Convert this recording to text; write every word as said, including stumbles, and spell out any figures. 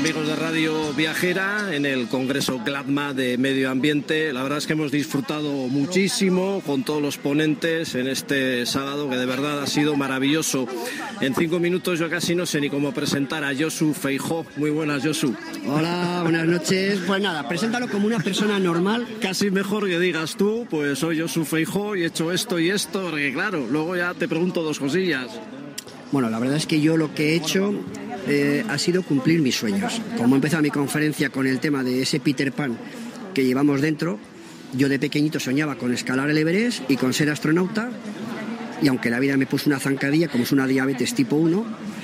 amigos de Radio Viajera en el Congreso GLADMA de Medio Ambiente. La verdad es que hemos disfrutado muchísimo con todos los ponentes en este sábado, que de verdad ha sido maravilloso. En cinco minutos yo casi no sé ni cómo presentar a Josu Feijóo. Muy buenas, Josu. Hola, buenas noches. Pues nada, preséntalo como una persona normal. Casi mejor que digas tú, pues soy Josu Feijóo y he hecho esto y esto, porque claro, luego ya te pregunto dos cosillas. Bueno, la verdad es que yo lo que he hecho eh, ha sido cumplir mis sueños. Como he empezado mi conferencia con el tema de ese Peter Pan que llevamos dentro, yo de pequeñito soñaba con escalar el Everest y con ser astronauta, y aunque la vida me puso una zancadilla, como es una diabetes tipo uno,